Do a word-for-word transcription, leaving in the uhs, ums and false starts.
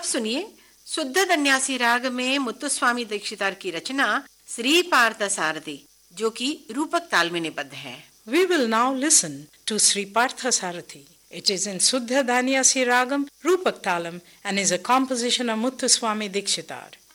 सुनिए शुद्ध धन्यासी राग में मुत्तुस्वामी दीक्षितार की रचना श्री पार्थ सारथी, जो कि रूपक ताल में निबद्ध है। We will now listen to Sri Partha Sarathi. It is in Suddha Danyasi Ragam, Rupak Talam, and is a composition of Muthuswami Dikshitar.